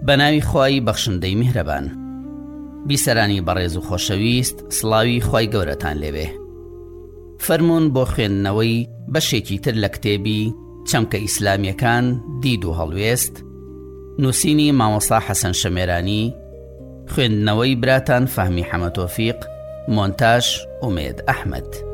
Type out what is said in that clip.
بەناوی خوای بەخشندەی میهرەبان. بیسەرانی بەڕێز و خۆشەویست، سڵاوی خوای گەورەتان لێبێ. فەرموون بۆ خوێندنەوەی بەشێکی تر لە کتێبی چەمکە ئیسلامیەکان دید و هەڵوێست، نووسینی مامۆستا حەسەن شەمێرانی، خوێندنەوەی براتان فەهمی حەمەد تۆفیق، مۆنتاژ ئومێد ئەحمەد.